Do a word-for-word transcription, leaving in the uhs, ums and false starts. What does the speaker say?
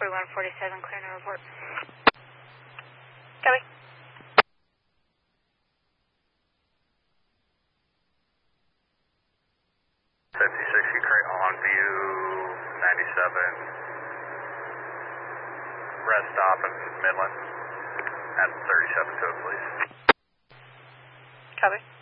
forty-one forty-seven, clear to report. Copy. fifty-six, you create on view, ninety-seven, rest stop in Midland, at thirty-seven code, please. Copy.